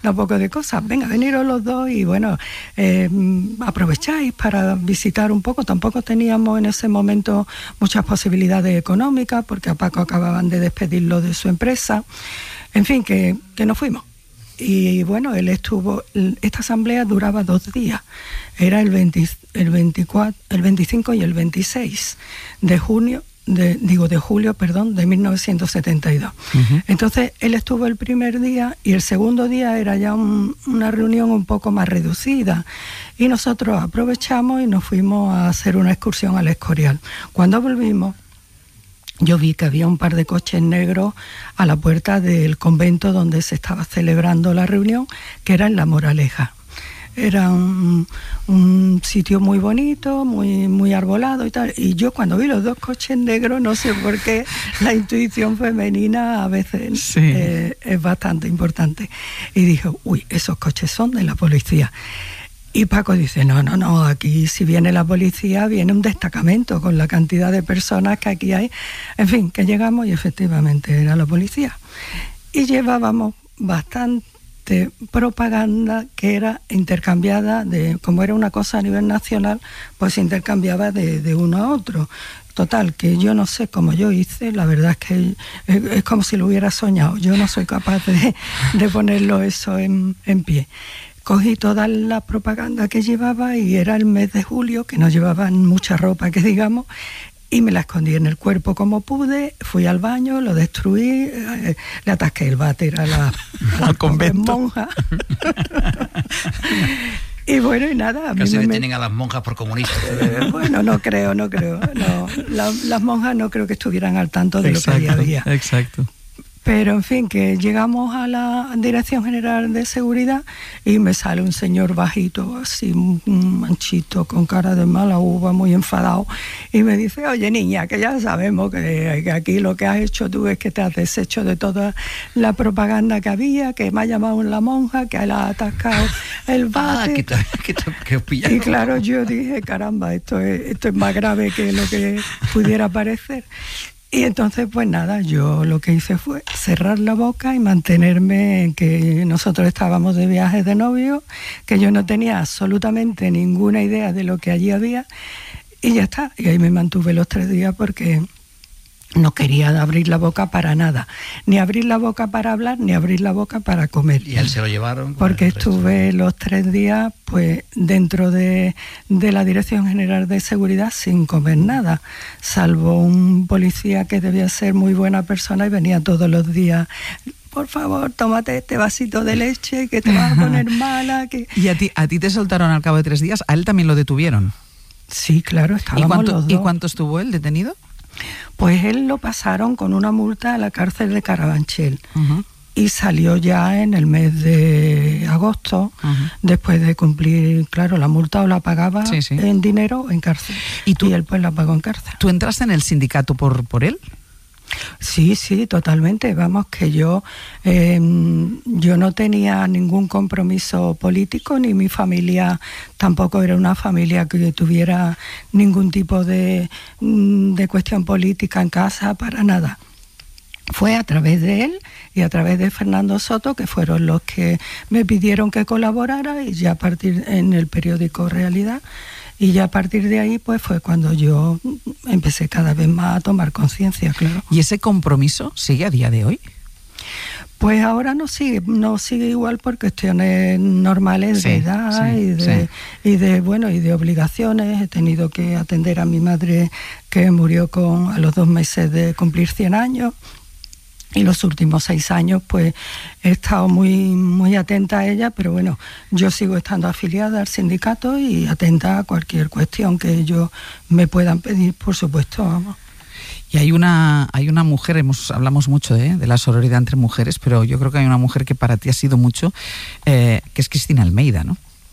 un poco de cosas. Venga, veniros los dos y bueno, aprovecháis para visitar un poco. Tampoco teníamos en ese momento muchas posibilidades económicas porque a Paco acababan de despedirlo de su empresa. En fin, que nos fuimos. Y bueno, él estuvo, esta asamblea duraba 2 días, era el 25 y el 26 de julio de 1972. Uh-huh. Entonces él estuvo el primer día y el segundo día era ya una reunión un poco más reducida y nosotros aprovechamos y nos fuimos a hacer una excursión al Escorial. Cuando volvimos, yo vi que había un par de coches negros a la puerta del convento donde se estaba celebrando la reunión, que era en La Moraleja. Era un sitio muy bonito, muy arbolado y tal. Y yo cuando vi los 2 coches negros, no sé por qué, la intuición femenina a veces sí, es bastante importante. Y dije, uy, esos coches son de la policía. Y Paco dice, no, aquí si viene la policía, viene un destacamento con la cantidad de personas que aquí hay. En fin, que llegamos y efectivamente era la policía. Y llevábamos bastante propaganda que era intercambiada, como era una cosa a nivel nacional, pues se intercambiaba de uno a otro. Total, que yo no sé cómo yo hice, la verdad es que es como si lo hubiera soñado. Yo no soy capaz de ponerlo eso en pie. Cogí toda la propaganda que llevaba y era el mes de julio, que no llevaban mucha ropa, que digamos, y me la escondí en el cuerpo como pude, fui al baño, lo destruí, le atasqué el váter a la monja. Y bueno, y nada. Casi detienen a las monjas por comunistas. Bueno, no creo. No, las monjas no creo que estuvieran al tanto de lo que había. Exacto. Pero, en fin, que llegamos a la Dirección General de Seguridad y me sale un señor bajito, así, manchito, con cara de mala uva, muy enfadado, y me dice, oye, niña, que ya sabemos que aquí lo que has hecho tú es que te has deshecho de toda la propaganda que había, que me ha llamado la monja, que le ha atascado el bate. Que os pillaron. Y claro, yo dije, caramba, esto es más grave que lo que pudiera parecer. Y entonces, pues nada, yo lo que hice fue cerrar la boca y mantenerme en que nosotros estábamos de viaje de novio, que yo no tenía absolutamente ninguna idea de lo que allí había, y ya está. Y ahí me mantuve los 3 días porque no quería abrir la boca para nada, ni abrir la boca para hablar, ni abrir la boca para comer. ¿Y a él se lo llevaron? Porque estuve los 3 días pues dentro de la Dirección General de Seguridad sin comer nada, salvo un policía que debía ser muy buena persona y venía todos los días. Por favor, tómate este vasito de leche que te vas a poner mala. ¿Y a ti te soltaron al cabo de 3 días? ¿A él también lo detuvieron? Sí, claro, estábamos los dos. ¿Y cuánto estuvo él detenido? Pues él lo pasaron con una multa a la cárcel de Carabanchel. Uh-huh. Y salió ya en el mes de agosto, uh-huh, después de cumplir, claro, la multa o la pagaba en dinero o en cárcel. Y él pues la pagó en cárcel. ¿Tú entraste en el sindicato por él? Sí, totalmente. Vamos, que yo no tenía ningún compromiso político, ni mi familia tampoco era una familia que tuviera ningún tipo de cuestión política en casa, para nada. Fue a través de él y a través de Fernando Soto, que fueron los que me pidieron que colaborara, y ya a partir en el periódico Realidad. Y ya a partir de ahí pues fue cuando yo empecé cada vez más a tomar conciencia, claro. ¿Y ese compromiso sigue a día de hoy? Pues ahora no sigue igual por cuestiones normales de edad y de obligaciones. He tenido que atender a mi madre, que murió a los 2 meses de cumplir 100 años. Y los últimos 6 años pues he estado muy atenta a ella, pero bueno, yo sigo estando afiliada al sindicato y atenta a cualquier cuestión que ellos me puedan pedir, por supuesto, vamos. Y hay una mujer, hablamos mucho de la sororidad entre mujeres, pero yo creo que hay una mujer que para ti ha sido mucho, que es Cristina Almeida, ¿no?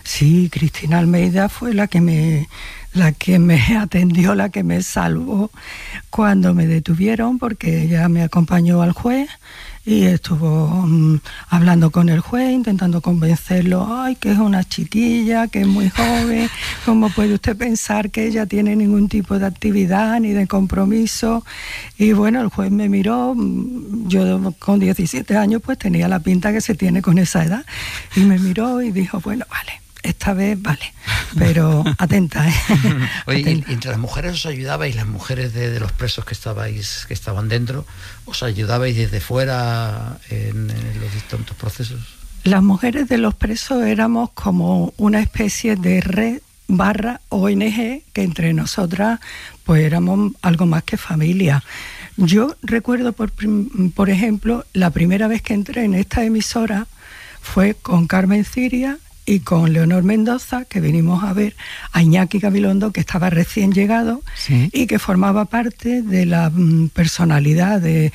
Sí, Cristina Almeida fue la que me atendió, la que me salvó cuando me detuvieron, porque ella me acompañó al juez y estuvo hablando con el juez, intentando convencerlo. Ay, que es una chiquilla, que es muy joven, ¿cómo puede usted pensar que ella tiene ningún tipo de actividad ni de compromiso? Y bueno, el juez me miró, yo con 17 años pues tenía la pinta que se tiene con esa edad, y me miró y dijo, bueno, vale, esta vez vale, pero atenta, ¿eh? Oye, Atenta. ¿y entre las mujeres os ayudabais, las mujeres de los presos que estaban dentro, os ayudabais desde fuera en los distintos procesos? Las mujeres de los presos éramos como una especie de red / ONG, que entre nosotras pues éramos algo más que familia. Yo recuerdo, por ejemplo, la primera vez que entré en esta emisora fue con Carmen Ciria y con Leonor Mendoza, que vinimos a ver a Iñaki Gabilondo, que estaba recién llegado, sí, y que formaba parte de la personalidad de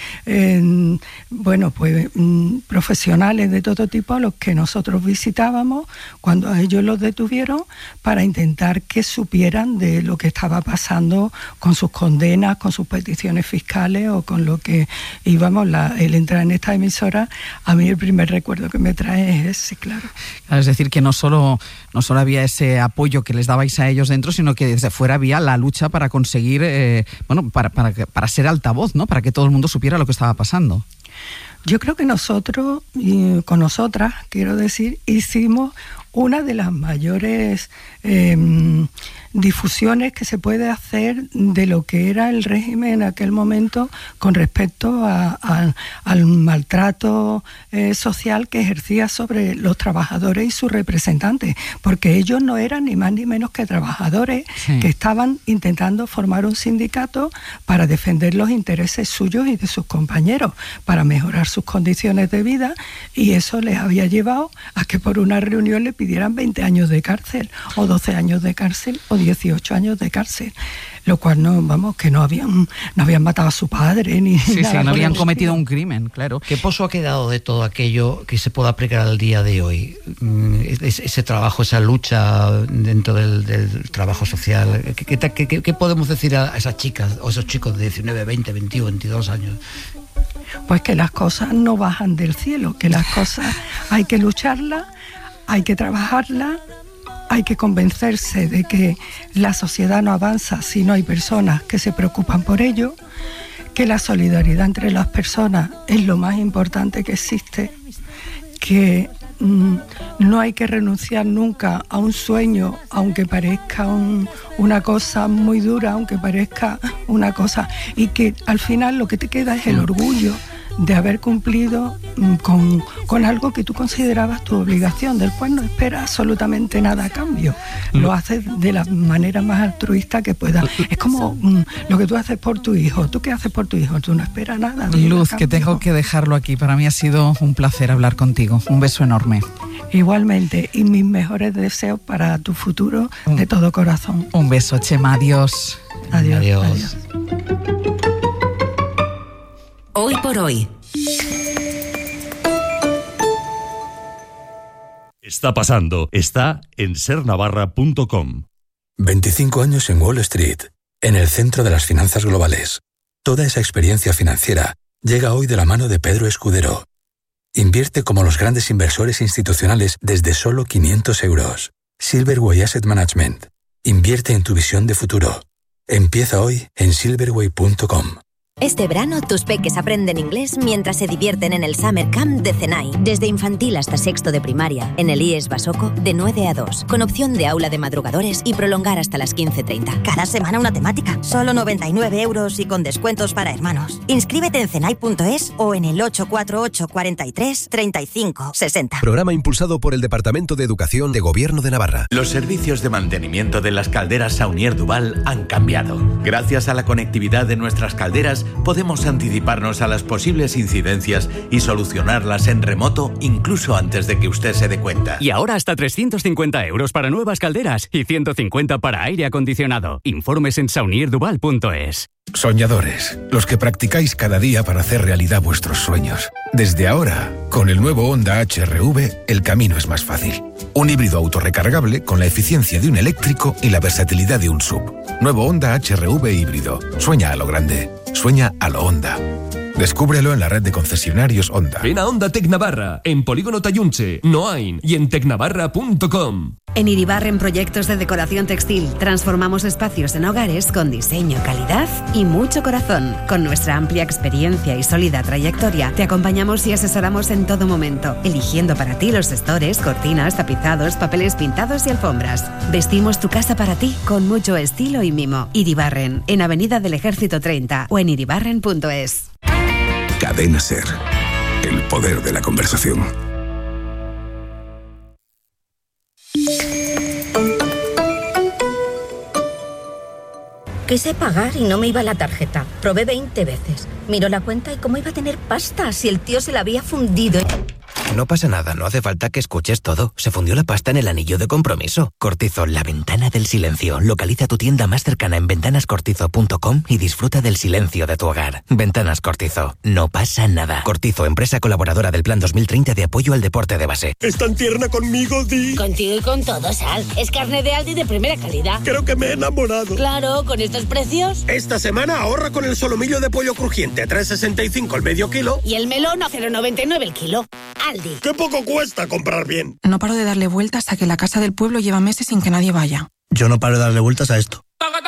profesionales de todo tipo a los que nosotros visitábamos cuando a ellos los detuvieron, para intentar que supieran de lo que estaba pasando con sus condenas, con sus peticiones fiscales o con lo que íbamos. El entrar en esta emisora, a mí el primer recuerdo que me trae es ese, claro. Es decir, que no solo había ese apoyo que les dabais a ellos dentro, sino que desde fuera había la lucha para conseguir, para ser altavoz, ¿no? Para que todo el mundo supiera lo que estaba pasando. Yo creo que nosotros, y con nosotras, quiero decir, hicimos una de las mayores difusiones que se puede hacer de lo que era el régimen en aquel momento con respecto al maltrato social que ejercía sobre los trabajadores y sus representantes, porque ellos no eran ni más ni menos que trabajadores, sí, que estaban intentando formar un sindicato para defender los intereses suyos y de sus compañeros, para mejorar sus condiciones de vida, y eso les había llevado a que por una reunión le pidieran 20 años de cárcel, o 12 años de cárcel, o 18 años de cárcel, lo cual que no habían matado a su padre ni nada. Sí, no habían cometido un crimen, claro. ¿Qué pozo ha quedado de todo aquello que se pueda aplicar al día de hoy? Ese trabajo, esa lucha dentro del trabajo social. ¿Qué podemos decir a esas chicas o esos chicos de 19, 20, 21, 22 años? Pues que las cosas no bajan del cielo, que las cosas hay que lucharlas, hay que trabajarlas, hay que convencerse de que la sociedad no avanza si no hay personas que se preocupan por ello, que la solidaridad entre las personas es lo más importante que existe, que no hay que renunciar nunca a un sueño, aunque parezca una cosa muy dura, aunque parezca una cosa, y que al final lo que te queda es el orgullo de haber cumplido con algo que tú considerabas tu obligación, del cual no esperas absolutamente nada a cambio. Lo haces de la manera más altruista que puedas. Es como lo que tú haces por tu hijo. ¿Tú qué haces por tu hijo? Tú no esperas nada. Luz, que tengo que dejarlo aquí. Para mí ha sido un placer hablar contigo. Un beso enorme. Igualmente, y mis mejores deseos para tu futuro de todo corazón. Un beso, Chema. Adiós. Adiós. Adiós. Hoy por hoy. Está pasando, está en sernavarra.com. 25 años en Wall Street, en el centro de las finanzas globales. Toda esa experiencia financiera llega hoy de la mano de Pedro Escudero. Invierte como los grandes inversores institucionales desde solo 500 euros. Silverway Asset Management. Invierte en tu visión de futuro. Empieza hoy en silverway.com. Este verano tus peques aprenden inglés mientras se divierten en el Summer Camp de CENAI. Desde infantil hasta sexto de primaria, en el IES Basoco, de 9 a 2, con opción de aula de madrugadores y prolongar hasta las 15:30. Cada semana una temática, solo 99 euros y con descuentos para hermanos. Inscríbete en cenai.es o en el 848 43 35 60. Programa impulsado por el Departamento de Educación de Gobierno de Navarra. Los servicios de mantenimiento de las calderas Saunier Duval han cambiado. Gracias a la conectividad de nuestras calderas, Además, podemos anticiparnos a las posibles incidencias y solucionarlas en remoto incluso antes de que usted se dé cuenta. Y ahora hasta 350 euros para nuevas calderas y 150 para aire acondicionado. Informes en saunierduval.es. Soñadores, los que practicáis cada día para hacer realidad vuestros sueños. Desde ahora, con el nuevo Honda HR-V, el camino es más fácil. Un híbrido autorrecargable con la eficiencia de un eléctrico y la versatilidad de un SUV. Nuevo Honda HR-V híbrido. Sueña a lo grande. Sueña a lo Honda. Descúbrelo en la red de concesionarios Honda. Ven a Honda Tec Navarra, en Polígono Tayunche, Noain y en tecnavarra.com. En Iribarren Proyectos de Decoración Textil transformamos espacios en hogares con diseño, calidad y mucho corazón. Con nuestra amplia experiencia y sólida trayectoria, te acompañamos y asesoramos en todo momento, eligiendo para ti los estores, cortinas, tapizados, papeles pintados y alfombras. Vestimos tu casa para ti con mucho estilo y mimo. Iribarren, en Avenida del Ejército 30 o en iribarren.es. Cadena SER. El poder de la conversación. Quise pagar y no me iba la tarjeta. Probé 20 veces. Miró la cuenta y cómo iba a tener pasta si el tío se la había fundido. No pasa nada, no hace falta que escuches todo. Se fundió la pasta en el anillo de compromiso. Cortizo, la ventana del silencio. Localiza tu tienda más cercana en ventanascortizo.com y disfruta del silencio de tu hogar. Ventanas Cortizo, no pasa nada. Cortizo, empresa colaboradora del Plan 2030 de apoyo al deporte de base. ¿Es tan tierna conmigo, Di? Contigo y con todo, Sal. Es carne de Aldi de primera calidad. Creo que me he enamorado. Claro, con estos precios. Esta semana ahorra con el solomillo de pollo crujiente a 3,65 el medio kilo. Y el melón a 0,99 el kilo. Aldi. ¡Qué poco cuesta comprar bien! No paro de darle vueltas a que la casa del pueblo lleva meses sin que nadie vaya. Yo no paro de darle vueltas a esto.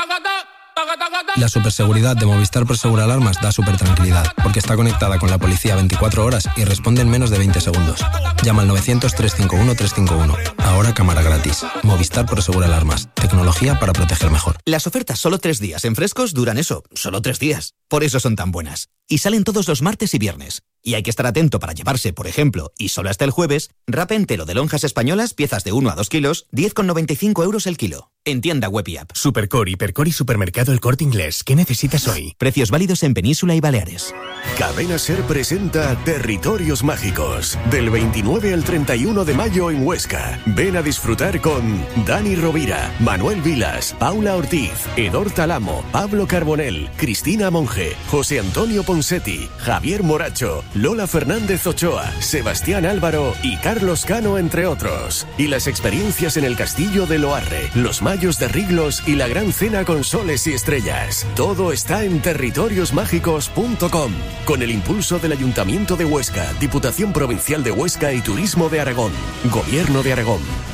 La superseguridad de Movistar Prosegur Alarmas da supertranquilidad, porque está conectada con la policía 24 horas y responde en menos de 20 segundos. Llama al 900-351-351. Ahora cámara gratis. Movistar Prosegur Alarmas. Tecnología para proteger mejor. Las ofertas solo 3 días en Frescos duran eso, solo 3 días. Por eso son tan buenas. Y salen todos los martes y viernes. Y hay que estar atento para llevarse, por ejemplo, y solo hasta el jueves, wrap entero de lonjas españolas, piezas de 1 a 2 kilos, 10,95 euros el kilo. En tienda web y app. Supercore, Hipercore y Supermercado El Corte Inglés. ¿Qué necesitas hoy? Precios válidos en Península y Baleares. Cadena SER presenta Territorios Mágicos. Del 29 al 31 de mayo en Huesca. Ven a disfrutar con Dani Rovira, Manuel Vilas, Paula Ortiz, Edor Talamo, Pablo Carbonell, Cristina Monge, José Antonio Ponsetti, Javier Moracho, Lola Fernández Ochoa, Sebastián Álvaro y Carlos Cano, entre otros. Y las experiencias en el Castillo de Loarre, los Mayos de Riglos y la Gran Cena con soles y estrellas. Todo está en territoriosmágicos.com. Con el impulso del Ayuntamiento de Huesca, Diputación Provincial de Huesca y Turismo de Aragón. Gobierno de Aragón.